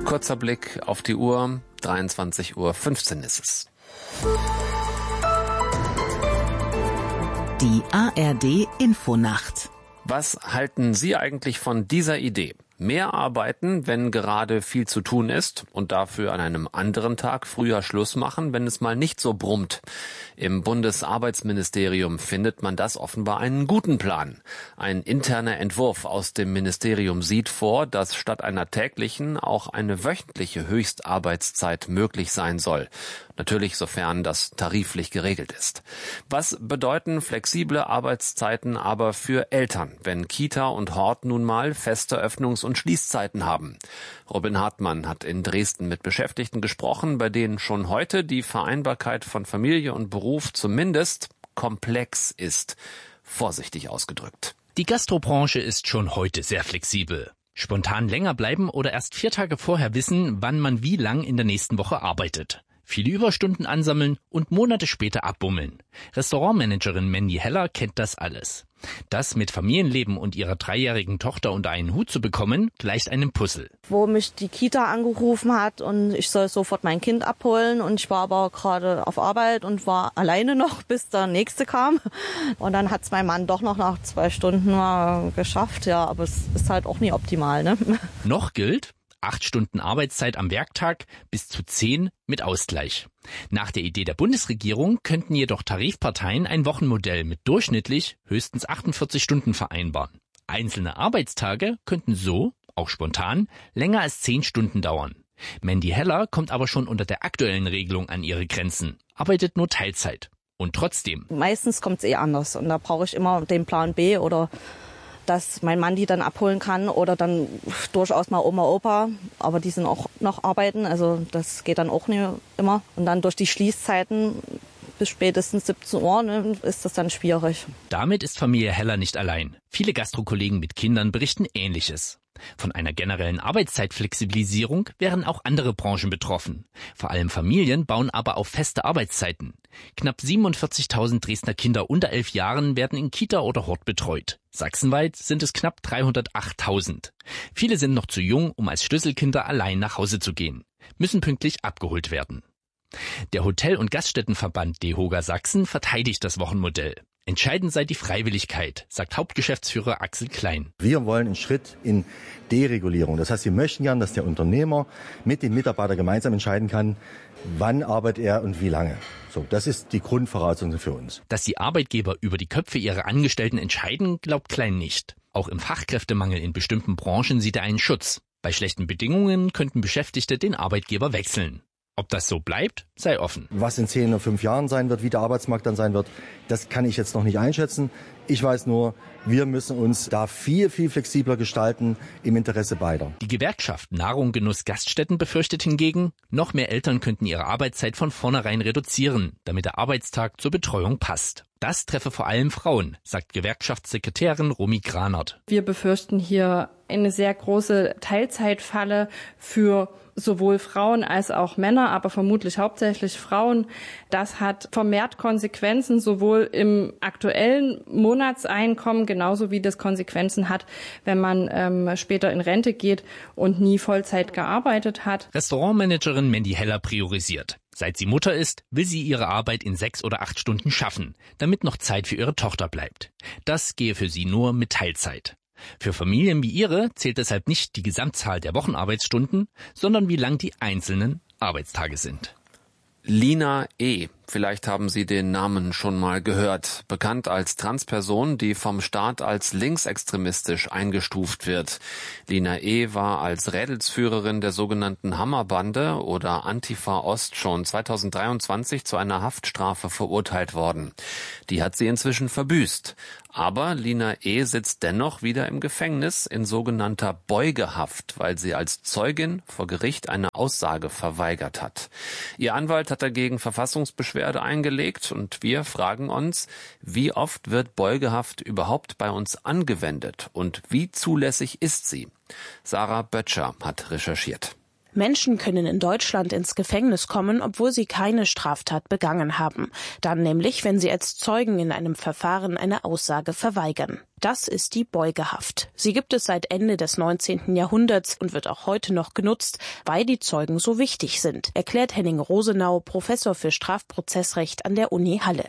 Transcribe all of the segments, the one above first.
Kurzer Blick auf die Uhr, 23:15 Uhr ist es. Die ARD Infonacht. Was halten Sie eigentlich von dieser Idee? Mehr arbeiten, wenn gerade viel zu tun ist und dafür an einem anderen Tag früher Schluss machen, wenn es mal nicht so brummt. Im Bundesarbeitsministerium findet man das offenbar einen guten Plan. Ein interner Entwurf aus dem Ministerium sieht vor, dass statt einer täglichen auch eine wöchentliche Höchstarbeitszeit möglich sein soll. Natürlich sofern das tariflich geregelt ist. Was bedeuten flexible Arbeitszeiten aber für Eltern, wenn Kita und Hort nun mal feste Öffnungs- und Schließzeiten haben? Robin Hartmann hat in Dresden mit Beschäftigten gesprochen, bei denen schon heute die Vereinbarkeit von Familie und Beruf zumindest komplex ist. Vorsichtig ausgedrückt. Die Gastrobranche ist schon heute sehr flexibel. Spontan länger bleiben oder erst 4 Tage vorher wissen, wann man wie lang in der nächsten Woche arbeitet. Viele Überstunden ansammeln und Monate später abbummeln. Restaurantmanagerin Mandy Heller kennt das alles. Das mit Familienleben und ihrer 3-jährigen Tochter unter einen Hut zu bekommen, gleicht einem Puzzle. Wo mich die Kita angerufen hat und ich soll sofort mein Kind abholen und ich war aber gerade auf Arbeit und war alleine noch, bis der Nächste kam. Und dann hat es mein Mann doch noch nach 2 Stunden geschafft. Ja, aber es ist halt auch nie optimal, ne? Noch gilt: 8 Stunden Arbeitszeit am Werktag, bis zu 10 mit Ausgleich. Nach der Idee der Bundesregierung könnten jedoch Tarifparteien ein Wochenmodell mit durchschnittlich höchstens 48 Stunden vereinbaren. Einzelne Arbeitstage könnten so, auch spontan, länger als 10 Stunden dauern. Mandy Heller kommt aber schon unter der aktuellen Regelung an ihre Grenzen, arbeitet nur Teilzeit. Und trotzdem. Meistens kommt es anders und da brauche ich immer den Plan B oder dass mein Mann die dann abholen kann oder dann durchaus mal Oma, Opa, aber die sind auch noch arbeiten, also das geht dann auch nicht immer. Und dann durch die Schließzeiten bis spätestens 17 Uhr ist das dann schwierig. Damit ist Familie Heller nicht allein. Viele Gastrokollegen mit Kindern berichten Ähnliches. Von einer generellen Arbeitszeitflexibilisierung wären auch andere Branchen betroffen. Vor allem Familien bauen aber auf feste Arbeitszeiten. Knapp 47.000 Dresdner Kinder unter 11 Jahren werden in Kita oder Hort betreut. Sachsenweit sind es knapp 308.000. Viele sind noch zu jung, um als Schlüsselkinder allein nach Hause zu gehen, müssen pünktlich abgeholt werden. Der Hotel- und Gaststättenverband DEHOGA Sachsen verteidigt das Wochenmodell. Entscheidend sei die Freiwilligkeit, sagt Hauptgeschäftsführer Axel Klein. Wir wollen einen Schritt in Deregulierung. Das heißt, wir möchten gern, dass der Unternehmer mit dem Mitarbeiter gemeinsam entscheiden kann, wann arbeitet er und wie lange. So, das ist die Grundvoraussetzung für uns. Dass die Arbeitgeber über die Köpfe ihrer Angestellten entscheiden, glaubt Klein nicht. Auch im Fachkräftemangel in bestimmten Branchen sieht er einen Schutz. Bei schlechten Bedingungen könnten Beschäftigte den Arbeitgeber wechseln. Ob das so bleibt, sei offen. Was in 10 oder 5 Jahren sein wird, wie der Arbeitsmarkt dann sein wird, das kann ich jetzt noch nicht einschätzen. Ich weiß nur, wir müssen uns da viel, viel flexibler gestalten im Interesse beider. Die Gewerkschaft Nahrung, Genuss, Gaststätten befürchtet hingegen, noch mehr Eltern könnten ihre Arbeitszeit von vornherein reduzieren, damit der Arbeitstag zur Betreuung passt. Das treffe vor allem Frauen, sagt Gewerkschaftssekretärin Romy Granert. Wir befürchten hier eine sehr große Teilzeitfalle für sowohl Frauen als auch Männer, aber vermutlich hauptsächlich Frauen. Das hat vermehrt Konsequenzen, sowohl im aktuellen Monatseinkommen, genauso wie das Konsequenzen hat, wenn man später in Rente geht und nie Vollzeit gearbeitet hat. Restaurantmanagerin Mandy Heller priorisiert. Seit sie Mutter ist, will sie ihre Arbeit in 6 oder 8 Stunden schaffen, damit noch Zeit für ihre Tochter bleibt. Das gehe für sie nur mit Teilzeit. Für Familien wie ihre zählt deshalb nicht die Gesamtzahl der Wochenarbeitsstunden, sondern wie lang die einzelnen Arbeitstage sind. Lina E. Vielleicht haben Sie den Namen schon mal gehört. Bekannt als Transperson, die vom Staat als linksextremistisch eingestuft wird. Lina E. war als Rädelsführerin der sogenannten Hammerbande oder Antifa Ost schon 2023 zu einer Haftstrafe verurteilt worden. Die hat sie inzwischen verbüßt. Aber Lina E. sitzt dennoch wieder im Gefängnis in sogenannter Beugehaft, weil sie als Zeugin vor Gericht eine Aussage verweigert hat. Ihr Anwalt hat dagegen Verfassungsbeschwerde eingelegt und wir fragen uns, wie oft wird Beugehaft überhaupt bei uns angewendet und wie zulässig ist sie? Sarah Böttcher hat recherchiert. Menschen können in Deutschland ins Gefängnis kommen, obwohl sie keine Straftat begangen haben. Dann nämlich, wenn sie als Zeugen in einem Verfahren eine Aussage verweigern. Das ist die Beugehaft. Sie gibt es seit Ende des 19. Jahrhunderts und wird auch heute noch genutzt, weil die Zeugen so wichtig sind, erklärt Henning Rosenau, Professor für Strafprozessrecht an der Uni Halle.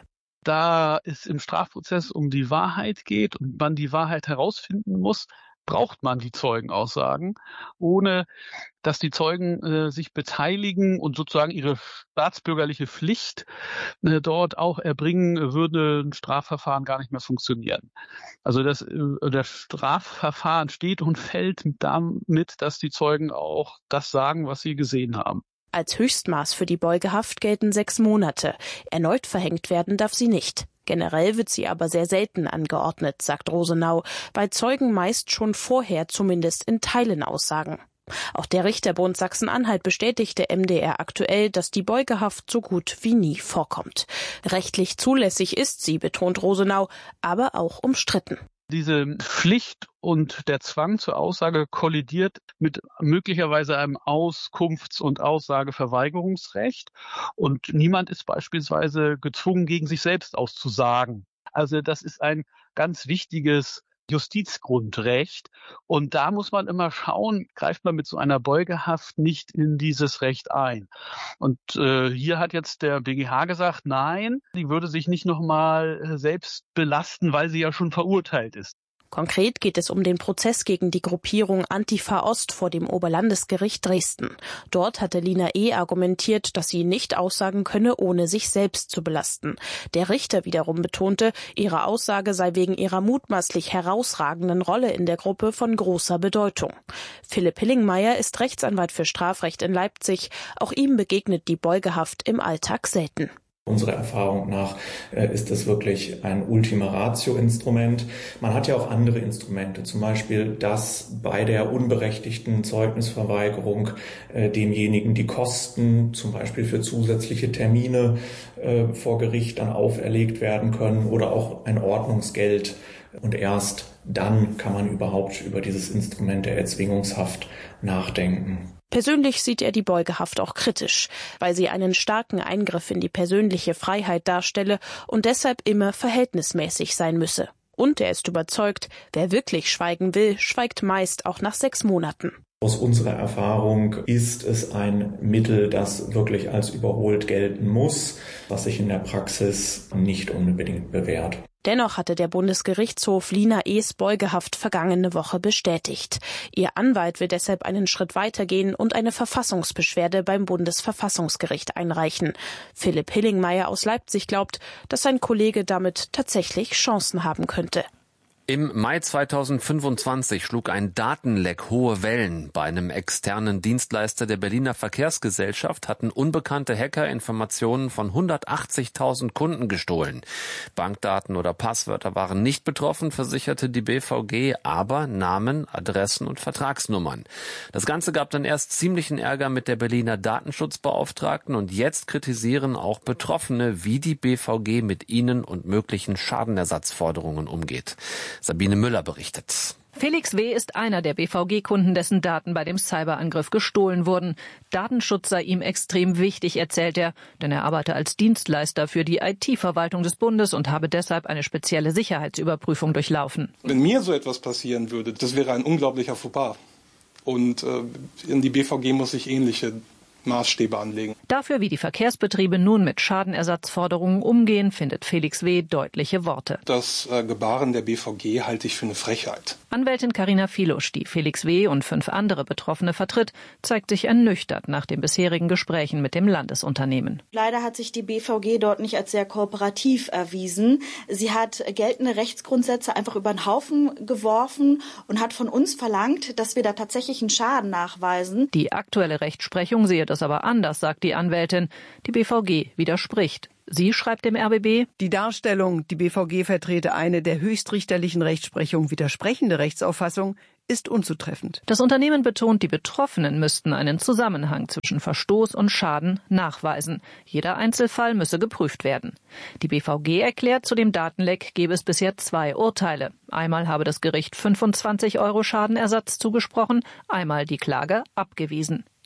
Da es im Strafprozess um die Wahrheit geht und man die Wahrheit herausfinden muss, braucht man die Zeugenaussagen, ohne dass die Zeugen sich beteiligen und sozusagen ihre staatsbürgerliche Pflicht dort auch erbringen, würde ein Strafverfahren gar nicht mehr funktionieren. Also das Strafverfahren steht und fällt damit, dass die Zeugen auch das sagen, was sie gesehen haben. Als Höchstmaß für die Beugehaft gelten 6 Monate. Erneut verhängt werden darf sie nicht. Generell wird sie aber sehr selten angeordnet, sagt Rosenau, weil Zeugen meist schon vorher zumindest in Teilen aussagen. Auch der Richterbund Sachsen-Anhalt bestätigte MDR aktuell, dass die Beugehaft so gut wie nie vorkommt. Rechtlich zulässig ist sie, betont Rosenau, aber auch umstritten. Diese Pflicht und der Zwang zur Aussage kollidiert mit möglicherweise einem Auskunfts- und Aussageverweigerungsrecht. Und niemand ist beispielsweise gezwungen, gegen sich selbst auszusagen. Also das ist ein ganz wichtiges Justizgrundrecht. Und da muss man immer schauen, greift man mit so einer Beugehaft nicht in dieses Recht ein. Und hier hat jetzt der BGH gesagt, nein, die würde sich nicht nochmal selbst belasten, weil sie ja schon verurteilt ist. Konkret geht es um den Prozess gegen die Gruppierung Antifa Ost vor dem Oberlandesgericht Dresden. Dort hatte Lina E. argumentiert, dass sie nicht aussagen könne, ohne sich selbst zu belasten. Der Richter wiederum betonte, ihre Aussage sei wegen ihrer mutmaßlich herausragenden Rolle in der Gruppe von großer Bedeutung. Philipp Hillingmeier ist Rechtsanwalt für Strafrecht in Leipzig. Auch ihm begegnet die Beugehaft im Alltag selten. Unserer Erfahrung nach ist es wirklich ein Ultima Ratio-Instrument. Man hat ja auch andere Instrumente, zum Beispiel, dass bei der unberechtigten Zeugnisverweigerung demjenigen die Kosten, zum Beispiel für zusätzliche Termine vor Gericht dann auferlegt werden können oder auch ein Ordnungsgeld. Und erst dann kann man überhaupt über dieses Instrument der Erzwingungshaft nachdenken. Persönlich sieht er die Beugehaft auch kritisch, weil sie einen starken Eingriff in die persönliche Freiheit darstelle und deshalb immer verhältnismäßig sein müsse. Und er ist überzeugt, wer wirklich schweigen will, schweigt meist auch nach 6 Monaten. Aus unserer Erfahrung ist es ein Mittel, das wirklich als überholt gelten muss, was sich in der Praxis nicht unbedingt bewährt. Dennoch hatte der Bundesgerichtshof Lina E.'s Beugehaft vergangene Woche bestätigt. Ihr Anwalt will deshalb einen Schritt weitergehen und eine Verfassungsbeschwerde beim Bundesverfassungsgericht einreichen. Philipp Hillingmeier aus Leipzig glaubt, dass sein Kollege damit tatsächlich Chancen haben könnte. Im Mai 2025 schlug ein Datenleck hohe Wellen. Bei einem externen Dienstleister der Berliner Verkehrsgesellschaft hatten unbekannte Hacker Informationen von 180.000 Kunden gestohlen. Bankdaten oder Passwörter waren nicht betroffen, versicherte die BVG, aber Namen, Adressen und Vertragsnummern. Das Ganze gab dann erst ziemlichen Ärger mit der Berliner Datenschutzbeauftragten und jetzt kritisieren auch Betroffene, wie die BVG mit ihnen und möglichen Schadenersatzforderungen umgeht. Sabine Müller berichtet. Felix W. ist einer der BVG-Kunden, dessen Daten bei dem Cyberangriff gestohlen wurden. Datenschutz sei ihm extrem wichtig, erzählt er, denn er arbeite als Dienstleister für die IT-Verwaltung des Bundes und habe deshalb eine spezielle Sicherheitsüberprüfung durchlaufen. Wenn mir so etwas passieren würde, das wäre ein unglaublicher Fauxpas. Und in die BVG muss ich ähnliche Maßstäbe anlegen. Dafür, wie die Verkehrsbetriebe nun mit Schadenersatzforderungen umgehen, findet Felix W. deutliche Worte. Das Gebaren der BVG halte ich für eine Frechheit. Anwältin Carina Filusch, die Felix W. und 5 andere Betroffene vertritt, zeigt sich ernüchtert nach den bisherigen Gesprächen mit dem Landesunternehmen. Leider hat sich die BVG dort nicht als sehr kooperativ erwiesen. Sie hat geltende Rechtsgrundsätze einfach über den Haufen geworfen und hat von uns verlangt, dass wir da tatsächlich einen Schaden nachweisen. Die aktuelle Rechtsprechung sehe das aber anders, sagt die Anwältin. Die BVG widerspricht. Sie schreibt dem RBB: Die Darstellung, die BVG vertrete eine der höchstrichterlichen Rechtsprechung widersprechende Rechtsauffassung, ist unzutreffend. Das Unternehmen betont, die Betroffenen müssten einen Zusammenhang zwischen Verstoß und Schaden nachweisen. Jeder Einzelfall müsse geprüft werden. Die BVG erklärt, zu dem Datenleck gebe es bisher 2 Urteile. Einmal habe das Gericht 25 € Schadenersatz zugesprochen, einmal die Klage abgewiesen.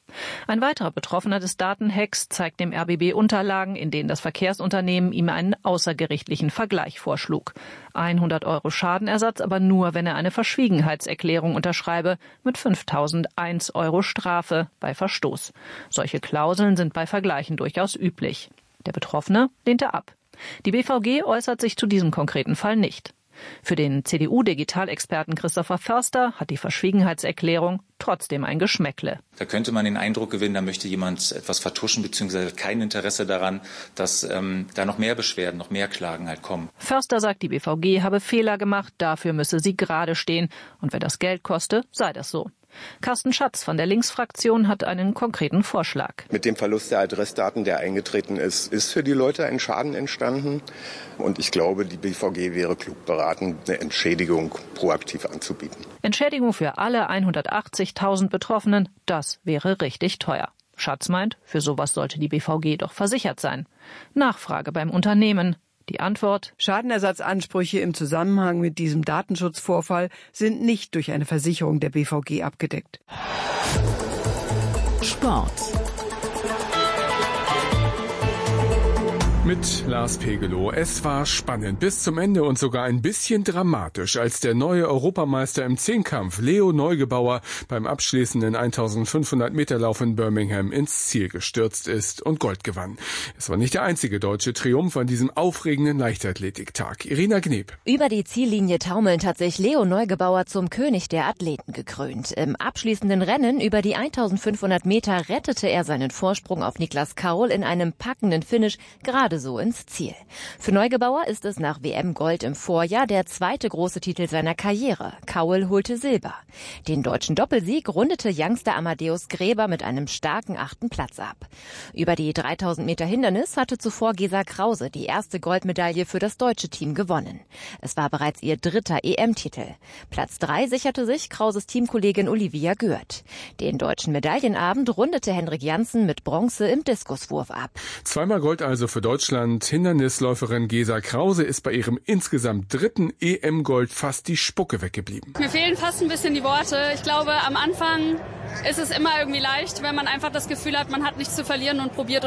Ein weiterer Betroffener des Datenhacks zeigt dem RBB Unterlagen, in denen das Verkehrsunternehmen ihm einen außergerichtlichen Vergleich vorschlug. 100 € Schadenersatz, aber nur, wenn er eine Verschwiegenheitserklärung unterschreibe, mit 5.001 € Strafe bei Verstoß. Solche Klauseln sind bei Vergleichen durchaus üblich. Der Betroffene lehnte ab. Die BVG äußert sich zu diesem konkreten Fall nicht. Für den CDU-Digitalexperten Christopher Förster hat die Verschwiegenheitserklärung trotzdem ein Geschmäckle. Da könnte man den Eindruck gewinnen, da möchte jemand etwas vertuschen bzw. hat kein Interesse daran, dass da noch mehr Beschwerden, noch mehr Klagen halt kommen. Förster sagt, die BVG habe Fehler gemacht, dafür müsse sie gerade stehen. Und wenn das Geld koste, sei das so. Carsten Schatz von der Linksfraktion hat einen konkreten Vorschlag. Mit dem Verlust der Adressdaten, der eingetreten ist für die Leute ein Schaden entstanden. Und ich glaube, die BVG wäre klug beraten, eine Entschädigung proaktiv anzubieten. Entschädigung für alle 180.000 Betroffenen, das wäre richtig teuer. Schatz meint, für sowas sollte die BVG doch versichert sein. Nachfrage beim Unternehmen. Die Antwort: Schadenersatzansprüche im Zusammenhang mit diesem Datenschutzvorfall sind nicht durch eine Versicherung der BVG abgedeckt. Sport. Mit Lars Pegelow. Es war spannend bis zum Ende und sogar ein bisschen dramatisch, als der neue Europameister im Zehnkampf Leo Neugebauer beim abschließenden 1500 Meter Lauf in Birmingham ins Ziel gestürzt ist und Gold gewann. Es war nicht der einzige deutsche Triumph an diesem aufregenden Leichtathletiktag. Irina Gneb. Über die Ziellinie taumelnd hat sich Leo Neugebauer zum König der Athleten gekrönt. Im abschließenden Rennen über die 1500 Meter rettete er seinen Vorsprung auf Niklas Kaul in einem packenden Finish gerade so ins Ziel. Für Neugebauer ist es nach WM-Gold im Vorjahr der zweite große Titel seiner Karriere. Kaul holte Silber. Den deutschen Doppelsieg rundete Youngster Amadeus Gräber mit einem starken 8. Platz ab. Über die 3000 Meter Hindernis hatte zuvor Gesa Krause die erste Goldmedaille für das deutsche Team gewonnen. Es war bereits ihr 3. EM-Titel. Platz 3 sicherte sich Krauses Teamkollegin Olivia Gürt. Den deutschen Medaillenabend rundete Henrik Janssen mit Bronze im Diskuswurf ab. Zweimal Gold also für Deutschland. Hindernisläuferin Gesa Krause ist bei ihrem insgesamt 3. EM-Gold fast die Spucke weggeblieben. Mir fehlen fast ein bisschen die Worte. Ich glaube, am Anfang ist es immer irgendwie leicht, wenn man einfach das Gefühl hat, man hat nichts zu verlieren und probiert.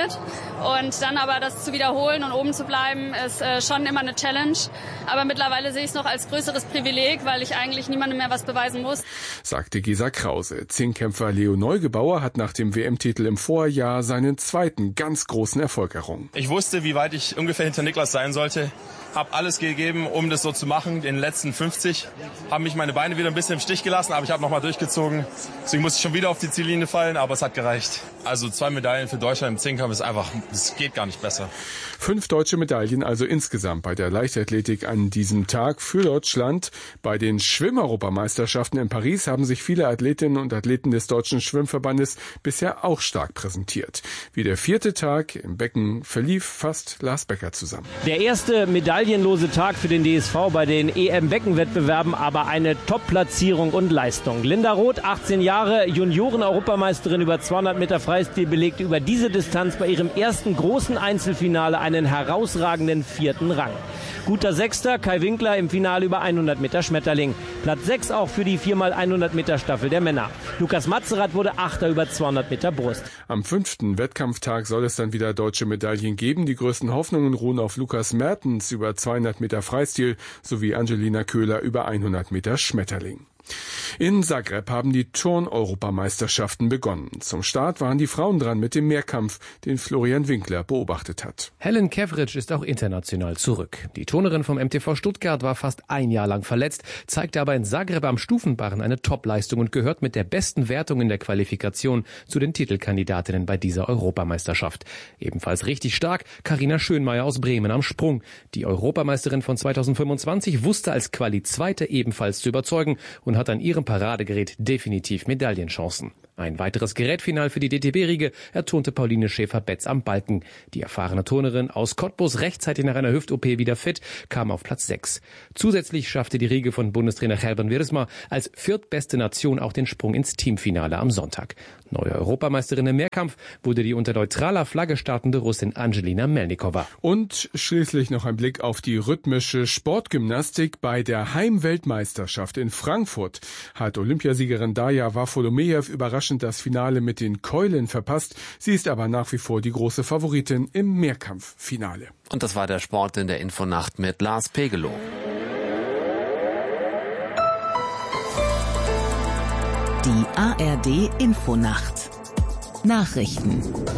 Und dann aber das zu wiederholen und oben zu bleiben, ist schon immer eine Challenge. Aber mittlerweile sehe ich es noch als größeres Privileg, weil ich eigentlich niemandem mehr was beweisen muss. Sagte Gesa Krause. Zehnkämpfer Leo Neugebauer hat nach dem WM-Titel im Vorjahr seinen zweiten ganz großen Erfolg errungen. Ich wusste, wie weit ich ungefähr hinter Niklas sein sollte. Habe alles gegeben, um das so zu machen. Den letzten 50 haben mich meine Beine wieder ein bisschen im Stich gelassen, aber ich habe nochmal durchgezogen. Deswegen musste ich schon wieder auf die Ziellinie fallen, aber es hat gereicht. Also 2 Medaillen für Deutschland im Zehnkampf ist einfach, es geht gar nicht besser. 5 deutsche Medaillen also insgesamt bei der Leichtathletik an diesem Tag für Deutschland. Bei den Schwimmeuropameisterschaften in Paris haben sich viele Athletinnen und Athleten des Deutschen Schwimmverbandes bisher auch stark präsentiert. Wie der 4. Tag im Becken verlief, fasst Lars Becker zusammen. Der erste medaillenlose Tag für den DSV bei den EM-Beckenwettbewerben, aber eine Top-Platzierung und Leistung. Linda Roth, 18 Jahre, Junioren-Europameisterin über 200 Meter Freistil, belegte über diese Distanz bei ihrem ersten großen Einzelfinale einen herausragenden 4. Rang. Guter 6. Kai Winkler im Finale über 100 Meter Schmetterling. Platz 6 auch für die 4x100 Meter Staffel der Männer. Lukas Matzerath wurde 8. über 200 Meter Brust. Am 5. Wettkampftag soll es dann wieder deutsche Medaillen geben. Die größten Hoffnungen ruhen auf Lukas Mertens über 200 Meter Freistil sowie Angelina Köhler über 100 Meter Schmetterling. In Zagreb haben die Turn-Europameisterschaften begonnen. Zum Start waren die Frauen dran mit dem Mehrkampf, den Florian Winkler beobachtet hat. Helen Kevric ist auch international zurück. Die Turnerin vom MTV Stuttgart war fast ein Jahr lang verletzt, zeigte aber in Zagreb am Stufenbarren eine Top-Leistung und gehört mit der besten Wertung in der Qualifikation zu den Titelkandidatinnen bei dieser Europameisterschaft. Ebenfalls richtig stark Carina Schönmeier aus Bremen am Sprung. Die Europameisterin von 2025 wusste als Quali-Zweite ebenfalls zu überzeugen und hat an ihrem Paradegerät definitiv Medaillenchancen. Ein weiteres Gerätfinal für die DTB-Riege ertonte Pauline Schäfer-Betz am Balken. Die erfahrene Turnerin aus Cottbus, rechtzeitig nach einer Hüft-OP wieder fit, kam auf Platz 6. Zusätzlich schaffte die Riege von Bundestrainer Gerben Wiersma als viertbeste Nation auch den Sprung ins Teamfinale am Sonntag. Neue Europameisterin im Mehrkampf wurde die unter neutraler Flagge startende Russin Angelina Melnikova. Und schließlich noch ein Blick auf die rhythmische Sportgymnastik. Bei der Heimweltmeisterschaft in Frankfurt hat Olympiasiegerin Darja Wafolomejew überraschend überraschend das Finale mit den Keulen verpasst. Sie ist aber nach wie vor die große Favoritin im Mehrkampffinale. Und das war der Sport in der Infonacht mit Lars Pegelow. Die ARD Infonacht. Nachrichten.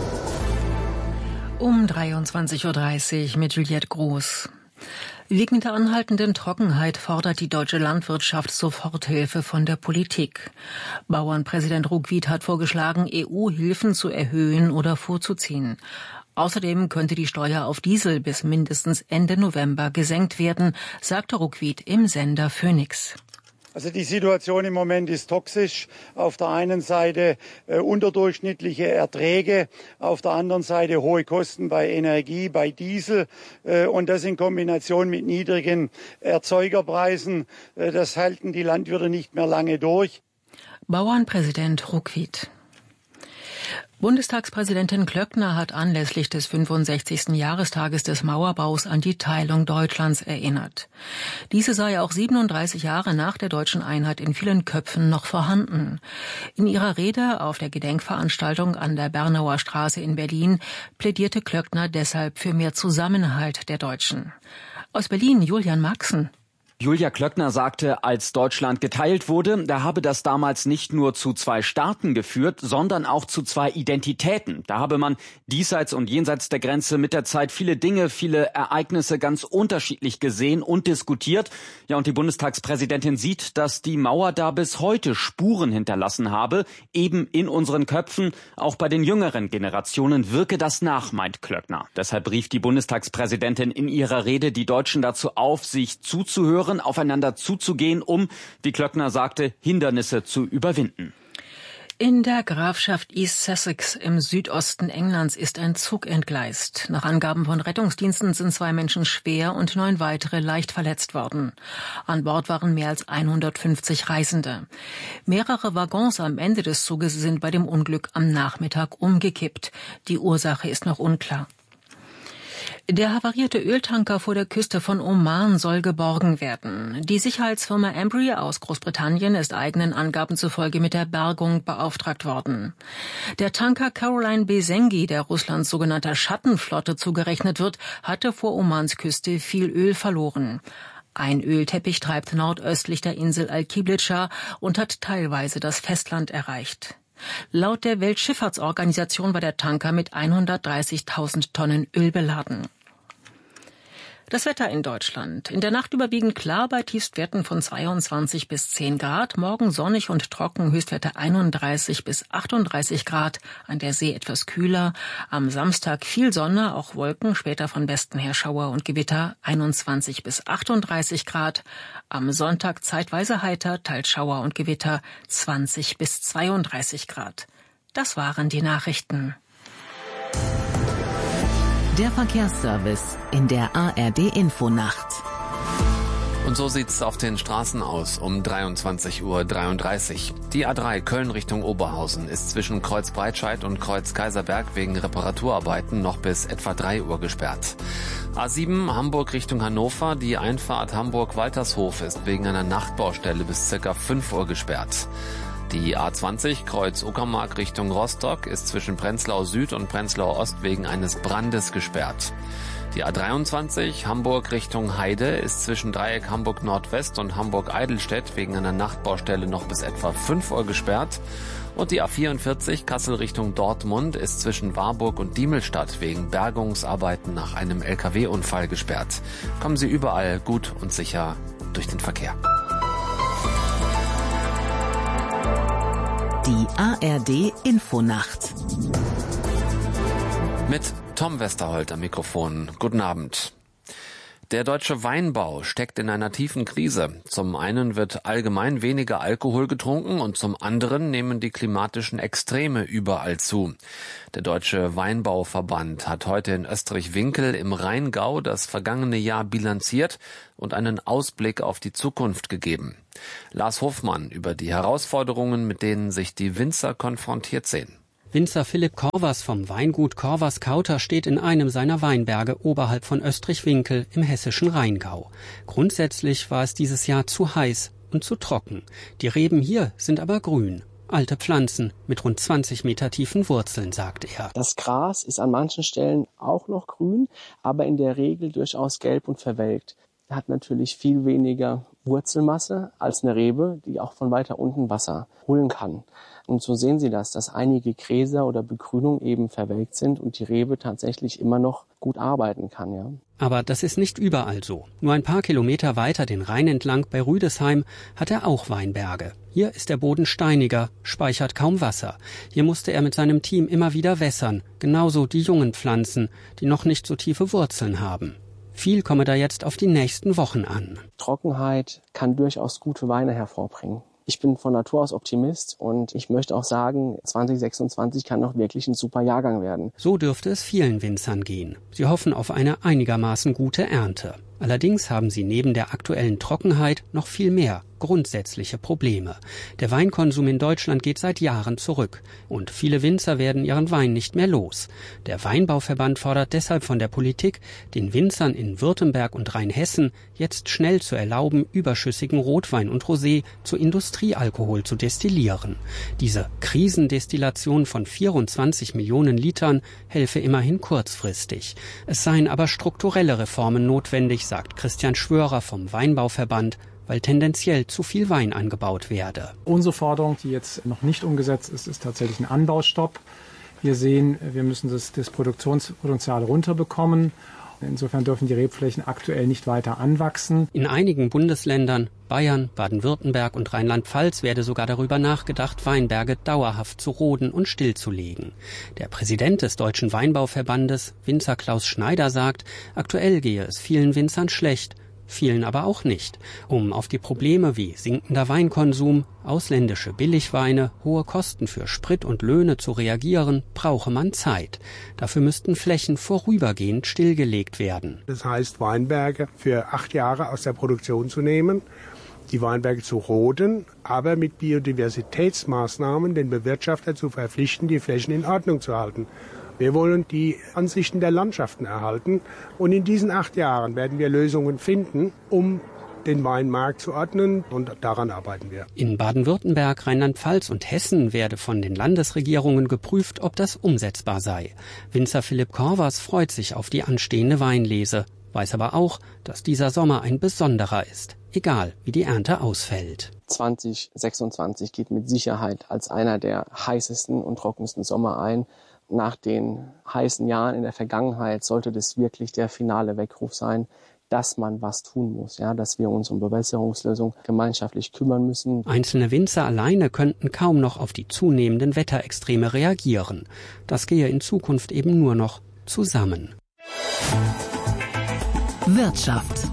Um 23:30 Uhr mit Juliette Groß. Wegen der anhaltenden Trockenheit fordert die deutsche Landwirtschaft Soforthilfe von der Politik. Bauernpräsident Ruckwied hat vorgeschlagen, EU-Hilfen zu erhöhen oder vorzuziehen. Außerdem könnte die Steuer auf Diesel bis mindestens Ende November gesenkt werden, sagte Ruckwied im Sender Phoenix. Also die Situation im Moment ist toxisch. Auf der einen Seite unterdurchschnittliche Erträge, auf der anderen Seite hohe Kosten bei Energie, bei Diesel und das in Kombination mit niedrigen Erzeugerpreisen. Das halten die Landwirte nicht mehr lange durch. Bauernpräsident Ruckwied. Bundestagspräsidentin Klöckner hat anlässlich des 65. Jahrestages des Mauerbaus an die Teilung Deutschlands erinnert. Diese sei auch 37 Jahre nach der deutschen Einheit in vielen Köpfen noch vorhanden. In ihrer Rede auf der Gedenkveranstaltung an der Bernauer Straße in Berlin plädierte Klöckner deshalb für mehr Zusammenhalt der Deutschen. Aus Berlin Julian Maxen. Julia Klöckner sagte, als Deutschland geteilt wurde, da habe das damals nicht nur zu zwei Staaten geführt, sondern auch zu zwei Identitäten. Da habe man diesseits und jenseits der Grenze mit der Zeit viele Dinge, viele Ereignisse ganz unterschiedlich gesehen und diskutiert. Ja, und die Bundestagspräsidentin sieht, dass die Mauer da bis heute Spuren hinterlassen habe, eben in unseren Köpfen. Auch bei den jüngeren Generationen wirke das nach, meint Klöckner. Deshalb rief die Bundestagspräsidentin in ihrer Rede die Deutschen dazu auf, sich zuzuhören, aufeinander zuzugehen, um, wie Klöckner sagte, Hindernisse zu überwinden. In der Grafschaft East Sussex im Südosten Englands ist ein Zug entgleist. Nach Angaben von Rettungsdiensten sind 2 Menschen schwer und 9 weitere leicht verletzt worden. An Bord waren mehr als 150 Reisende. Mehrere Waggons am Ende des Zuges sind bei dem Unglück am Nachmittag umgekippt. Die Ursache ist noch unklar. Der havarierte Öltanker vor der Küste von Oman soll geborgen werden. Die Sicherheitsfirma Embry aus Großbritannien ist eigenen Angaben zufolge mit der Bergung beauftragt worden. Der Tanker Caroline B. Zengi, der Russlands sogenannter Schattenflotte zugerechnet wird, hatte vor Omans Küste viel Öl verloren. Ein Ölteppich treibt nordöstlich der Insel Al-Kiblitschar und hat teilweise das Festland erreicht. Laut der Weltschifffahrtsorganisation war der Tanker mit 130.000 Tonnen Öl beladen. Das Wetter in Deutschland. In der Nacht überwiegend klar bei Tiefstwerten von 22 bis 10 Grad. Morgen sonnig und trocken, Höchstwerte 31 bis 38 Grad. An der See etwas kühler. Am Samstag viel Sonne, auch Wolken, später von Westen her Schauer und Gewitter 21 bis 38 Grad. Am Sonntag zeitweise heiter, teils Schauer und Gewitter 20 bis 32 Grad. Das waren die Nachrichten. Der Verkehrsservice in der ARD Infonacht. Und so sieht's auf den Straßen aus um 23:33 Uhr. Die A3 Köln Richtung Oberhausen ist zwischen Kreuz Breitscheid und Kreuz Kaiserberg wegen Reparaturarbeiten noch bis etwa 3 Uhr gesperrt. A7 Hamburg Richtung Hannover, die Einfahrt Hamburg-Waltershof ist wegen einer Nachtbaustelle bis ca. 5 Uhr gesperrt. Die A20 Kreuz Uckermark Richtung Rostock ist zwischen Prenzlau Süd und Prenzlau Ost wegen eines Brandes gesperrt. Die A23 Hamburg Richtung Heide ist zwischen Dreieck Hamburg Nordwest und Hamburg Eidelstedt wegen einer Nachtbaustelle noch bis etwa 5 Uhr gesperrt. Und die A44 Kassel Richtung Dortmund ist zwischen Warburg und Diemelstadt wegen Bergungsarbeiten nach einem LKW-Unfall gesperrt. Kommen Sie überall gut und sicher durch den Verkehr. Die ARD Infonacht. Mit Tom Westerholt am Mikrofon. Guten Abend. Der deutsche Weinbau steckt in einer tiefen Krise. Zum einen wird allgemein weniger Alkohol getrunken und zum anderen nehmen die klimatischen Extreme überall zu. Der Deutsche Weinbauverband hat heute in Österreich-Winkel im Rheingau das vergangene Jahr bilanziert und einen Ausblick auf die Zukunft gegeben. Lars Hofmann über die Herausforderungen, mit denen sich die Winzer konfrontiert sehen. Winzer Philipp Korvers vom Weingut Korvers-Kauter steht in einem seiner Weinberge oberhalb von Österreich-Winkel im hessischen Rheingau. Grundsätzlich war es dieses Jahr zu heiß und zu trocken. Die Reben hier sind aber grün. Alte Pflanzen mit rund 20 Meter tiefen Wurzeln, sagt er. Das Gras ist an manchen Stellen auch noch grün, aber in der Regel durchaus gelb und verwelkt. Er hat natürlich viel weniger Wurzelmasse als eine Rebe, die auch von weiter unten Wasser holen kann. Und so sehen Sie das, dass einige Gräser oder Begrünung eben verwelkt sind und die Rebe tatsächlich immer noch gut arbeiten kann, ja. Aber das ist nicht überall so. Nur ein paar Kilometer weiter den Rhein entlang bei Rüdesheim hat er auch Weinberge. Hier ist der Boden steiniger, speichert kaum Wasser. Hier musste er mit seinem Team immer wieder wässern, genauso die jungen Pflanzen, die noch nicht so tiefe Wurzeln haben. Viel komme da jetzt auf die nächsten Wochen an. Trockenheit kann durchaus gute Weine hervorbringen. Ich bin von Natur aus Optimist und ich möchte auch sagen, 2026 kann noch wirklich ein super Jahrgang werden. So dürfte es vielen Winzern gehen. Sie hoffen auf eine einigermaßen gute Ernte. Allerdings haben sie neben der aktuellen Trockenheit noch viel mehr grundsätzliche Probleme. Der Weinkonsum in Deutschland geht seit Jahren zurück und viele Winzer werden ihren Wein nicht mehr los. Der Weinbauverband fordert deshalb von der Politik, den Winzern in Württemberg und Rheinhessen jetzt schnell zu erlauben, überschüssigen Rotwein und Rosé zu Industriealkohol zu destillieren. Diese Krisendestillation von 24 Millionen Litern helfe immerhin kurzfristig. Es seien aber strukturelle Reformen notwendig, sagt Christian Schwörer vom Weinbauverband, weil tendenziell zu viel Wein angebaut werde. Unsere Forderung, die jetzt noch nicht umgesetzt ist, ist tatsächlich ein Anbaustopp. Wir sehen, wir müssen das Produktionspotenzial runterbekommen. Insofern dürfen die Rebflächen aktuell nicht weiter anwachsen. In einigen Bundesländern, Bayern, Baden-Württemberg und Rheinland-Pfalz, werde sogar darüber nachgedacht, Weinberge dauerhaft zu roden und stillzulegen. Der Präsident des Deutschen Weinbauverbandes, Winzer Klaus Schneider, sagt, aktuell gehe es vielen Winzern schlecht, vielen aber auch nicht. Um auf die Probleme wie sinkender Weinkonsum, ausländische Billigweine, hohe Kosten für Sprit und Löhne zu reagieren, brauche man Zeit. Dafür müssten Flächen vorübergehend stillgelegt werden. Das heißt, Weinberge für 8 Jahre aus der Produktion zu nehmen, die Weinberge zu roden, aber mit Biodiversitätsmaßnahmen den Bewirtschafter zu verpflichten, die Flächen in Ordnung zu halten. Wir wollen die Ansichten der Landschaften erhalten und in diesen 8 Jahren werden wir Lösungen finden, um den Weinmarkt zu ordnen und daran arbeiten wir. In Baden-Württemberg, Rheinland-Pfalz und Hessen werde von den Landesregierungen geprüft, ob das umsetzbar sei. Winzer Philipp Korvers freut sich auf die anstehende Weinlese, weiß aber auch, dass dieser Sommer ein besonderer ist, egal wie die Ernte ausfällt. 2026 geht mit Sicherheit als einer der heißesten und trockensten Sommer ein. Nach den heißen Jahren in der Vergangenheit sollte das wirklich der finale Weckruf sein, dass man was tun muss, ja, dass wir uns um Bewässerungslösungen gemeinschaftlich kümmern müssen. Einzelne Winzer alleine könnten kaum noch auf die zunehmenden Wetterextreme reagieren. Das gehe in Zukunft eben nur noch zusammen. Wirtschaft.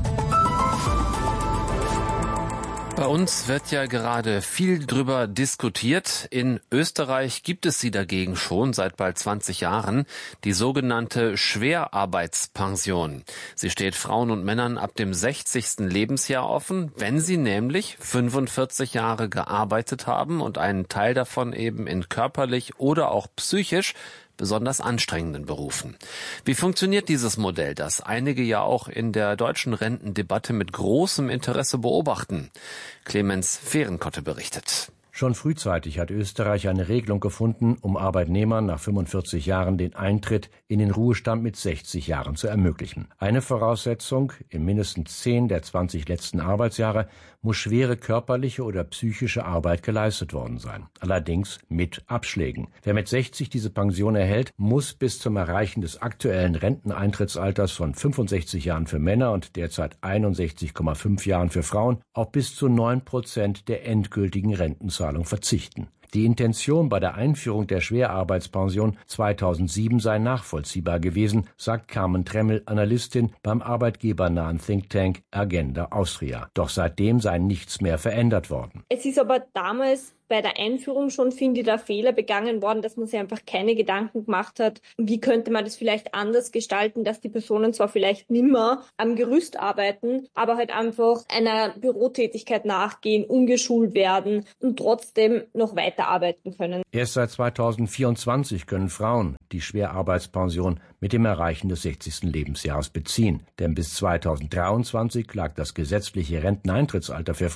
Bei uns wird ja gerade viel drüber diskutiert. In Österreich gibt es sie dagegen schon seit bald 20 Jahren, die sogenannte Schwerarbeitspension. Sie steht Frauen und Männern ab dem 60. Lebensjahr offen, wenn sie nämlich 45 Jahre gearbeitet haben und einen Teil davon eben in körperlich oder auch psychisch besonders anstrengenden Berufen. Wie funktioniert dieses Modell, das einige ja auch in der deutschen Rentendebatte mit großem Interesse beobachten? Clemens Fehrenkotte berichtet. Schon frühzeitig hat Österreich eine Regelung gefunden, um Arbeitnehmern nach 45 Jahren den Eintritt in den Ruhestand mit 60 Jahren zu ermöglichen. Eine Voraussetzung: in mindestens 10 der 20 letzten Arbeitsjahre muss schwere körperliche oder psychische Arbeit geleistet worden sein. Allerdings mit Abschlägen. Wer mit 60 diese Pension erhält, muss bis zum Erreichen des aktuellen Renteneintrittsalters von 65 Jahren für Männer und derzeit 61,5 Jahren für Frauen auf bis zu 9% der endgültigen Rentenzahlung verzichten. Die Intention bei der Einführung der Schwerarbeitspension 2007 sei nachvollziehbar gewesen, sagt Carmen Tremmel, Analystin beim arbeitgebernahen Think Tank Agenda Austria. Doch seitdem sei nichts mehr verändert worden. Es ist aber damals bei der Einführung schon, finde ich, der Fehler begangen worden, dass man sich einfach keine Gedanken gemacht hat, wie könnte man das vielleicht anders gestalten, dass die Personen zwar vielleicht nimmer am Gerüst arbeiten, aber halt einfach einer Bürotätigkeit nachgehen, umgeschult werden und trotzdem noch weiterarbeiten können. Erst seit 2024 können Frauen die Schwerarbeitspension mit dem Erreichen des 60. Lebensjahres beziehen. Denn bis 2023 lag das gesetzliche Renteneintrittsalter für Frauen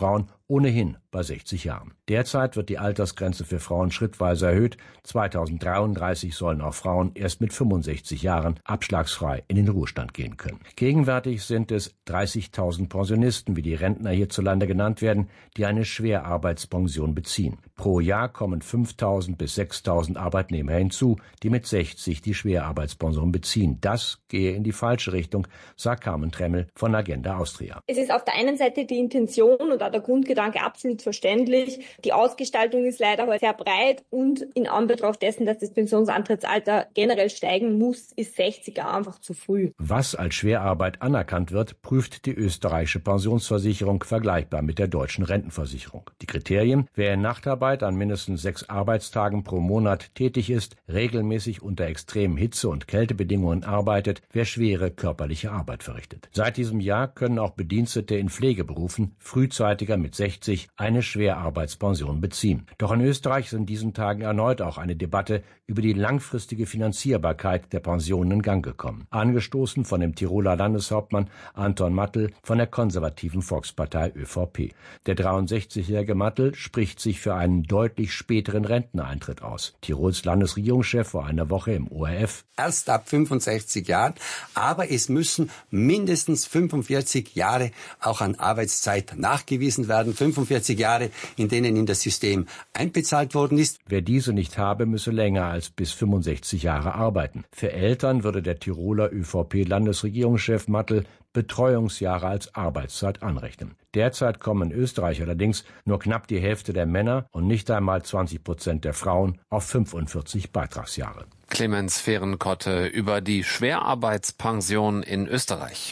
ohnehin bei 60 Jahren. Derzeit wird die Altersgrenze für Frauen schrittweise erhöht. 2033 sollen auch Frauen erst mit 65 Jahren abschlagsfrei in den Ruhestand gehen können. Gegenwärtig sind es 30.000 Pensionisten, wie die Rentner hierzulande genannt werden, die eine Schwerarbeitspension beziehen. Pro Jahr kommen 5.000 bis 6.000 Arbeitnehmer hinzu, die mit 60 die Schwerarbeitspension beziehen. Das gehe in die falsche Richtung, sagt Carmen Tremmel von Agenda Austria. Es ist auf der einen Seite die Intention und auch der Grundgedanke absolut verständlich. Die Ausgestaltung ist leider aber sehr breit und in Anbetracht dessen, dass das Pensionsantrittsalter generell steigen muss, ist 60 Jahre einfach zu früh. Was als Schwerarbeit anerkannt wird, prüft die österreichische Pensionsversicherung vergleichbar mit der deutschen Rentenversicherung. Die Kriterien: Wer in Nachtarbeit an mindestens 6 Arbeitstagen pro Monat tätig ist, regelmäßig unter extremen Hitze- und Kältebedingungen arbeitet, wer schwere körperliche Arbeit verrichtet. Seit diesem Jahr können auch Bedienstete in Pflegeberufen frühzeitiger mit 60 eine Schwerarbeitspension beziehen. Doch in Österreich ist in diesen Tagen erneut auch eine Debatte über die langfristige Finanzierbarkeit der Pensionen in Gang gekommen. Angestoßen von dem Tiroler Landeshauptmann Anton Mattl von der konservativen Volkspartei ÖVP. Der 63-jährige Mattl spricht sich für einen deutlich späteren Renteneintritt aus. Tirols Landesregierungschef vor einer Woche im ORF: Erst ab 65 Jahren, aber es müssen mindestens 45 Jahre auch an Arbeitszeit nachgewiesen werden. 45 Jahre, in denen in das System einbezahlt worden ist. Wer diese nicht habe, müsse länger als bis 65 Jahre arbeiten. Für Eltern würde der Tiroler ÖVP-Landesregierungschef Mattl Betreuungsjahre als Arbeitszeit anrechnen. Derzeit kommen in Österreich allerdings nur knapp die Hälfte der Männer und nicht einmal 20% der Frauen auf 45 Beitragsjahre. Clemens Fehrenkotte über die Schwerarbeitspension in Österreich.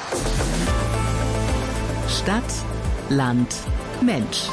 Stadt, Land, Mensch.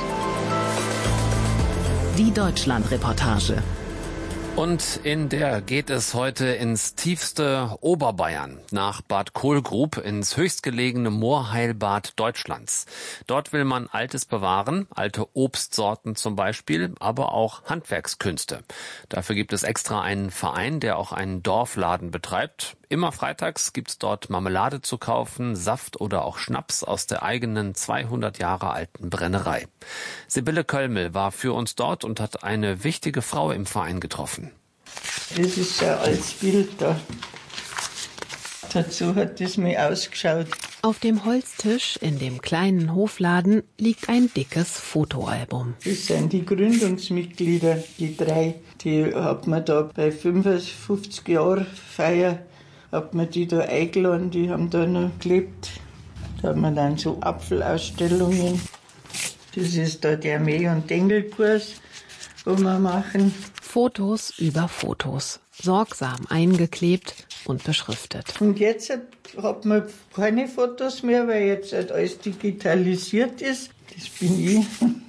Die Deutschland-Reportage. Und in der geht es heute ins tiefste Oberbayern, nach Bad Kohlgrub, ins höchstgelegene Moorheilbad Deutschlands. Dort will man Altes bewahren, alte Obstsorten zum Beispiel, aber auch Handwerkskünste. Dafür gibt es extra einen Verein, der auch einen Dorfladen betreibt. Immer freitags gibt's dort Marmelade zu kaufen, Saft oder auch Schnaps aus der eigenen 200 Jahre alten Brennerei. Sibylle Kölmel war für uns dort und hat eine wichtige Frau im Verein getroffen. Das ist ein altes Bild da. Dazu hat das mir ausgeschaut. Auf dem Holztisch in dem kleinen Hofladen liegt ein dickes Fotoalbum. Das sind die Gründungsmitglieder, die 3. Die hat man da bei 55 Jahren Feier, hat man die da eingeladen, die haben da noch gelebt. Da haben wir dann so Apfelausstellungen. Das ist da der Mäh- und Dengelkurs, wo wir machen. Fotos über Fotos, sorgsam eingeklebt und beschriftet. Und jetzt hat man keine Fotos mehr, weil jetzt halt alles digitalisiert ist. Das bin ich,